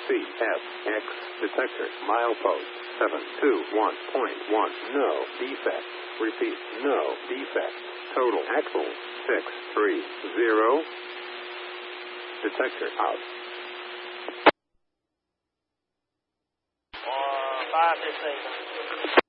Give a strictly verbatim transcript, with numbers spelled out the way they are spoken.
C S X detector milepost seven two one point one. No defect. Repeat, no defect. Total axle six three zero. Detector out. Uh, five to six.